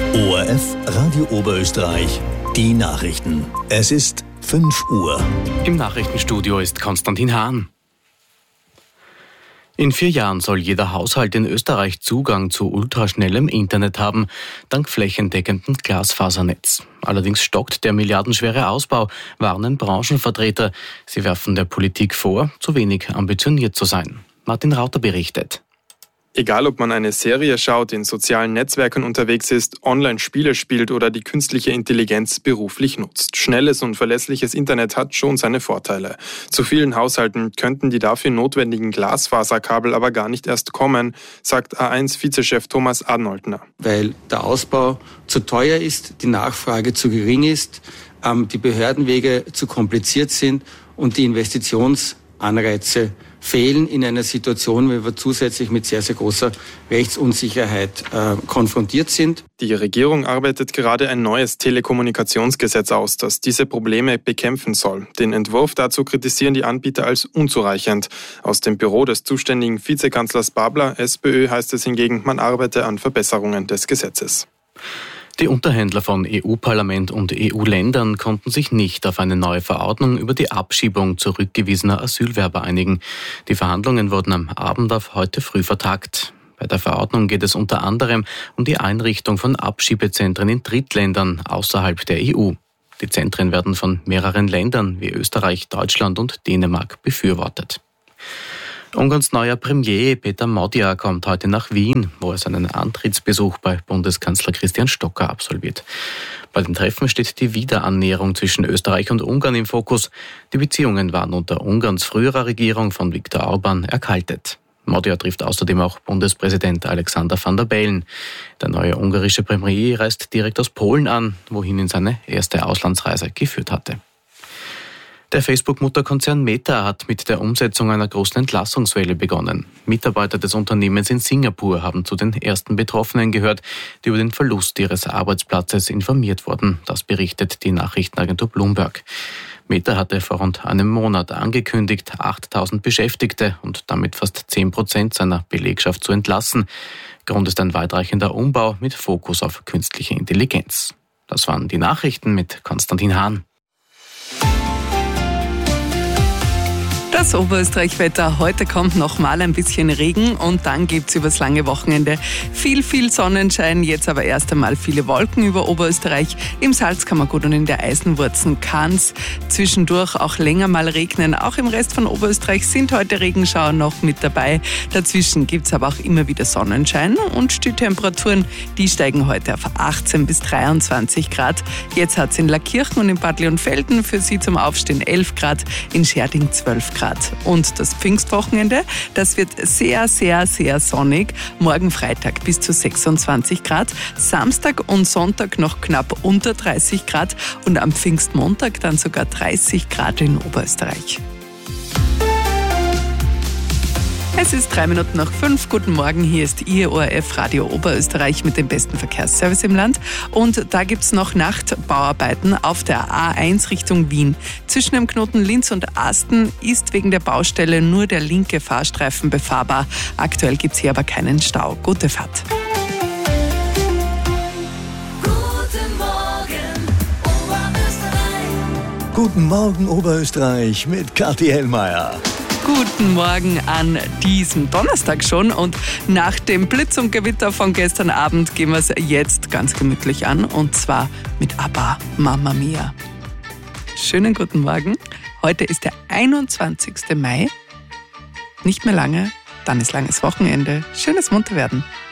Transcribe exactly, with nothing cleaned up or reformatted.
O R F Radio Oberösterreich, die Nachrichten. Es ist fünf Uhr. Im Nachrichtenstudio ist Konstantin Hahn. In vier Jahren soll jeder Haushalt in Österreich Zugang zu ultraschnellem Internet haben, dank flächendeckendem Glasfasernetz. Allerdings stockt der milliardenschwere Ausbau, warnen Branchenvertreter. Sie werfen der Politik vor, zu wenig ambitioniert zu sein. Martin Rauter berichtet. Egal, ob man eine Serie schaut, in sozialen Netzwerken unterwegs ist, Online-Spiele spielt oder die künstliche Intelligenz beruflich nutzt. Schnelles und verlässliches Internet hat schon seine Vorteile. Zu vielen Haushalten könnten die dafür notwendigen Glasfaserkabel aber gar nicht erst kommen, sagt A eins Vizechef Thomas Arnoldner. Weil der Ausbau zu teuer ist, die Nachfrage zu gering ist, die Behördenwege zu kompliziert sind und die Investitionsanreize fehlen in einer Situation, wo wir zusätzlich mit sehr, sehr großer Rechtsunsicherheit äh, konfrontiert sind. Die Regierung arbeitet gerade ein neues Telekommunikationsgesetz aus, das diese Probleme bekämpfen soll. Den Entwurf dazu kritisieren die Anbieter als unzureichend. Aus dem Büro des zuständigen Vizekanzlers Babler, SPÖ, heißt es hingegen, man arbeite an Verbesserungen des Gesetzes. Die Unterhändler von E U-Parlament und E U-Ländern konnten sich nicht auf eine neue Verordnung über die Abschiebung zurückgewiesener Asylwerber einigen. Die Verhandlungen wurden am Abend auf heute früh vertagt. Bei der Verordnung geht es unter anderem um die Einrichtung von Abschiebezentren in Drittländern außerhalb der E U. Die Zentren werden von mehreren Ländern wie Österreich, Deutschland und Dänemark befürwortet. Ungarns neuer Premier Peter Magyar kommt heute nach Wien, wo er seinen Antrittsbesuch bei Bundeskanzler Christian Stocker absolviert. Bei den Treffen steht die Wiederannäherung zwischen Österreich und Ungarn im Fokus. Die Beziehungen waren unter Ungarns früherer Regierung von Viktor Orbán erkaltet. Magyar trifft außerdem auch Bundespräsident Alexander Van der Bellen. Der neue ungarische Premier reist direkt aus Polen an, wohin ihn seine erste Auslandsreise geführt hatte. Der Facebook-Mutterkonzern Meta hat mit der Umsetzung einer großen Entlassungswelle begonnen. Mitarbeiter des Unternehmens in Singapur haben zu den ersten Betroffenen gehört, die über den Verlust ihres Arbeitsplatzes informiert wurden. Das berichtet die Nachrichtenagentur Bloomberg. Meta hatte vor rund einem Monat angekündigt, achttausend Beschäftigte und damit fast zehn Prozent seiner Belegschaft zu entlassen. Grund ist ein weitreichender Umbau mit Fokus auf künstliche Intelligenz. Das waren die Nachrichten mit Konstantin Hahn. Das Oberösterreich-Wetter. Heute kommt noch mal ein bisschen Regen und dann gibt's übers lange Wochenende viel, viel Sonnenschein. Jetzt aber erst einmal viele Wolken über Oberösterreich. Im Salzkammergut und in der Eisenwurzen kann's zwischendurch auch länger mal regnen. Auch im Rest von Oberösterreich sind heute Regenschauer noch mit dabei. Dazwischen gibt's aber auch immer wieder Sonnenschein und die Temperaturen, die steigen heute auf achtzehn bis dreiundzwanzig Grad. Jetzt hat's in Lackirchen und in Bad Leonfelden für Sie zum Aufstehen elf Grad, in Scherding zwölf Grad. Und das Pfingstwochenende, das wird sehr, sehr, sehr sonnig. Morgen Freitag bis zu sechsundzwanzig Grad, Samstag und Sonntag noch knapp unter dreißig Grad und am Pfingstmontag dann sogar dreißig Grad in Oberösterreich. Es ist drei Minuten nach fünf. Guten Morgen, hier ist Ihr O R F Radio Oberösterreich mit dem besten Verkehrsservice im Land. Und da gibt's noch Nachtbauarbeiten auf der A eins Richtung Wien. Zwischen dem Knoten Linz und Asten ist wegen der Baustelle nur der linke Fahrstreifen befahrbar. Aktuell gibt's hier aber keinen Stau. Gute Fahrt. Guten Morgen, Oberösterreich. Guten Morgen, Oberösterreich mit Kathi Hellmeier. Guten Morgen an diesem Donnerstag schon und nach dem Blitz und Gewitter von gestern Abend gehen wir es jetzt ganz gemütlich an und zwar mit ABBA, Mamma Mia. Schönen guten Morgen. Heute ist der einundzwanzigsten Mai. Nicht mehr lange, dann ist langes Wochenende. Schönes Munterwerden.